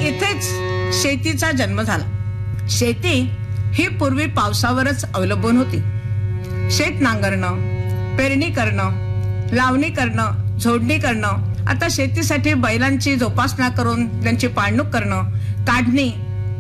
इथेच शेतीचा जन्म झाला. शेती ही पूर्वी पावसावरच अवलंबून होती. शेत नांगरणं, पेरणी करणं, लावणी करणं, झोडणी करणं, आता शेतीसाठी बैलांची जोपासना करून त्यांची पाळणूक करणं, काढणी